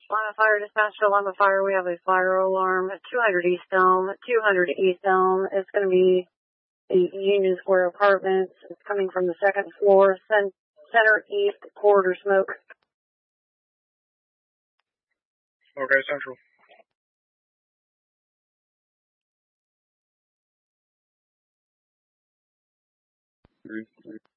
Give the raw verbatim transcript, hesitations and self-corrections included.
Lima Fire Dispatch to Lima Fire, we have a fire alarm at two hundred East Elm. two hundred East Elm is going to be the Union Square Apartments. It's coming from the second floor, center east corridor smoke. Okay, Central. Three, three.